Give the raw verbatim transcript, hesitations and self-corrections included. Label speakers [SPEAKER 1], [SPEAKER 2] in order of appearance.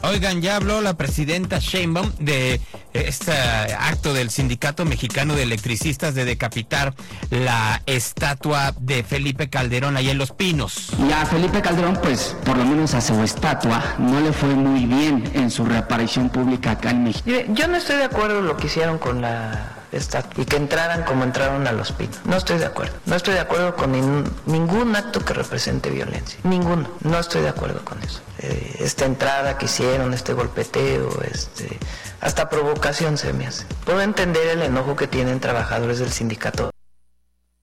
[SPEAKER 1] Oigan, ya habló la presidenta Sheinbaum de este acto del Sindicato Mexicano de Electricistas de decapitar la estatua de Felipe Calderón allá en Los Pinos.
[SPEAKER 2] Y a Felipe Calderón, pues, por lo menos a su estatua, no le fue muy bien en su reaparición pública acá en México.
[SPEAKER 3] Yo no estoy de acuerdo en lo que hicieron con la estatua y que entraran como entraron a Los Pinos. No estoy de acuerdo. No estoy de acuerdo con nin, ningún acto que represente violencia. Ninguno. No estoy de acuerdo con eso. Eh, esta entrada que hicieron, este golpeteo, este, hasta provocación se me hace. Puedo entender el enojo que tienen trabajadores del sindicato.